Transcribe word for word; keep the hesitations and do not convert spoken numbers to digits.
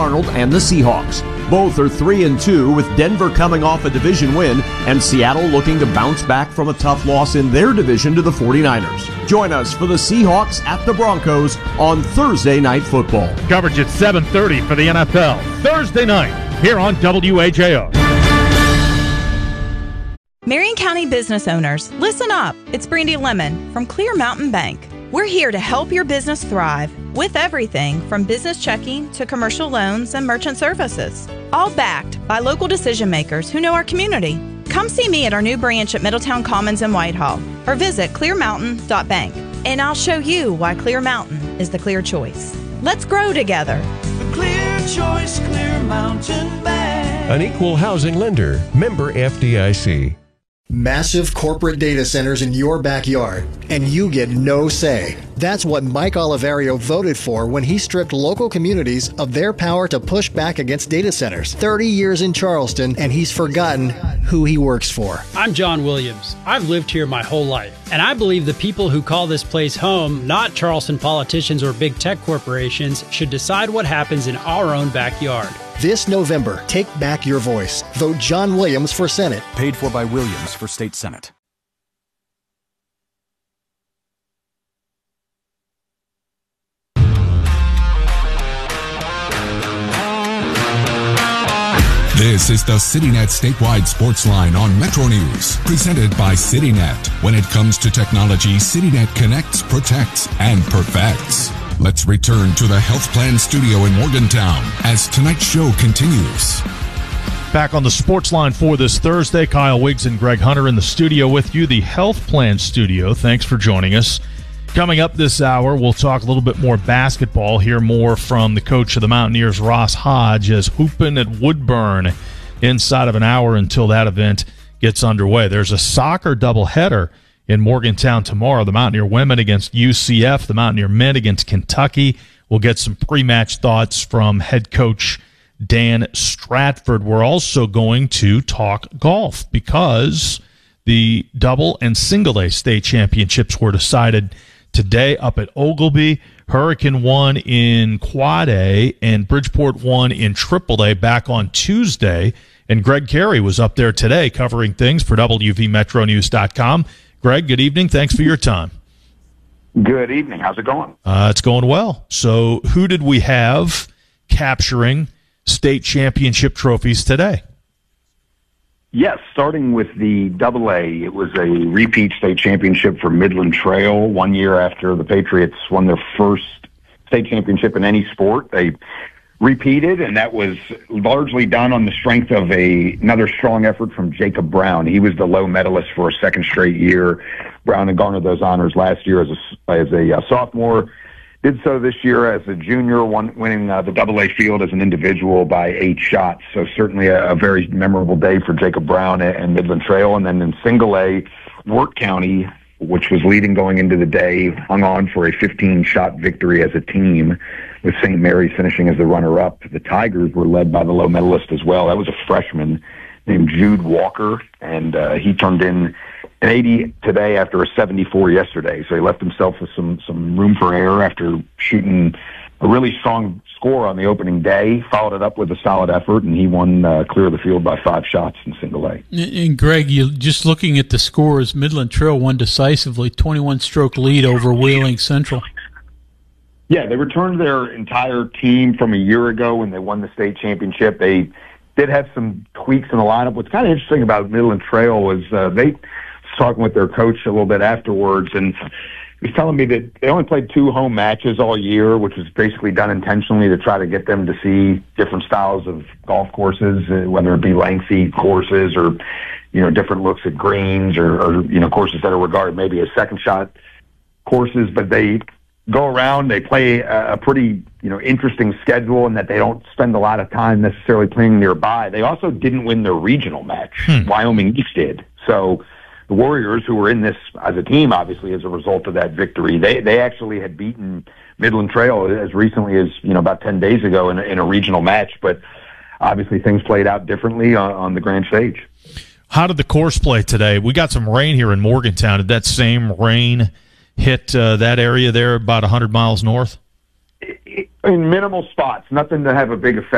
Arnold and the Seahawks. Both are three and two, with Denver coming off a division win and Seattle looking to bounce back from a tough loss in their division to the forty-niners. Join us for the Seahawks at the Broncos on Thursday Night Football. Coverage at seven thirty for the N F L. Thursday night here on W H A O. Marion County business owners, listen up. It's Brandy Lemon from Clear Mountain Bank. We're here to help your business thrive with everything from business checking to commercial loans and merchant services, all backed by local decision makers who know our community. Come see me at our new branch at Middletown Commons in Whitehall or visit clear mountain dot bank, and I'll show you why Clear Mountain is the clear choice. Let's grow together. The clear choice, Clear Mountain Bank. An equal housing lender, member F D I C. Massive corporate data centers in your backyard, and you get no say. That's what Mike Oliverio voted for when he stripped local communities of their power to push back against data centers. thirty years in Charleston, and he's forgotten who he works for. I'm John Williams. I've lived here my whole life, and I believe the people who call this place home, not Charleston politicians or big tech corporations, should decide what happens in our own backyard. This November, take back your voice. Vote John Williams for Senate. Paid for by Williams for State Senate. This is the CityNet Statewide Sports Line on Metro News, presented by CityNet. When it comes to technology, CityNet connects, protects, and perfects. Let's return to the Health Plan Studio in Morgantown as tonight's show continues. Back on the Sports Line for this Thursday, Kyle Wiggs and Greg Hunter in the studio with you, the Health Plan Studio. Thanks for joining us. Coming up this hour, we'll talk a little bit more basketball, hear more from the coach of the Mountaineers, Ross Hodge, as hooping at Woodburn inside of an hour until that event gets underway. There's a soccer doubleheader in Morgantown tomorrow. The Mountaineer women against U C F, the Mountaineer men against Kentucky. We'll get some pre-match thoughts from head coach Dan Stratford. We're also going to talk golf because the double and single A state championships were decided today up at Oglebay. Hurricane won in Quad A and Bridgeport won in Triple A back on Tuesday. And Greg Carey was up there today covering things for W V Metro News dot com. Greg, good evening. Thanks for your time. Good evening. How's it going? Uh, it's going well. So who did we have capturing state championship trophies today? Yes, starting with the double A, it was a repeat state championship for Midland Trail one year after the Patriots won their first state championship in any sport. They repeated, and that was largely done on the strength of a another strong effort from Jacob Brown. He was the low medalist for a second straight year. Brown had garnered those honors last year as a, as a uh, sophomore. Did so this year as a junior, one, winning uh, the double A field as an individual by eight shots. So certainly a, a very memorable day for Jacob Brown and, and Midland Trail. And then in single A, Wirt County, which was leading going into the day, hung on for a fifteen-shot victory as a team, with Saint Mary's finishing as the runner-up. The Tigers were led by the low medalist as well. That was a freshman named Jude Walker, and uh, he turned in an eighty today after a seventy-four yesterday. So he left himself with some, some room for error after shooting a really strong score on the opening day, followed it up with a solid effort, and he won uh, clear of the field by five shots in single A. And Greg, you just looking at the scores, Midland Trail won decisively, twenty-one stroke lead over Wheeling Central. Yeah, they returned their entire team from a year ago when they won the state championship. They did have some tweaks in the lineup. What's kind of interesting about Midland Trail was uh, they talking with their coach a little bit afterwards, and he was telling me that they only played two home matches all year, which was basically done intentionally to try to get them to see different styles of golf courses, uh, whether it be lengthy courses or, you know, different looks at greens or, or, you know, courses that are regarded maybe as second shot courses. But they go around, they play a, a pretty, you know, interesting schedule in that they don't spend a lot of time necessarily playing nearby. They also didn't win their regional match. Hmm. Wyoming East did. So the Warriors, who were in this as a team, obviously, as a result of that victory, they they actually had beaten Midland Trail as recently as, you know, about ten days ago in a, in a regional match. But obviously things played out differently on, on the grand stage. How did the course play today? We got some rain here in Morgantown. Did that same rain hit uh, that area there about one hundred miles north? In minimal spots, nothing to have a big effect.